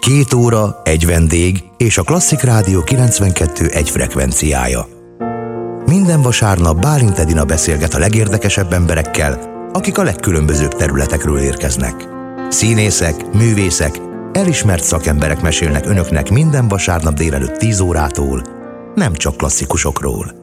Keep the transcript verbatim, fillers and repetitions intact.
Két óra, egy vendég és a Klasszik Rádió kilencvenkettő egy frekvenciája. Minden vasárnap Bálint Edina beszélget a legérdekesebb emberekkel, akik a legkülönbözőbb területekről érkeznek. Színészek, művészek, elismert szakemberek mesélnek önöknek minden vasárnap délelőtt tíz órától, nem csak klasszikusokról.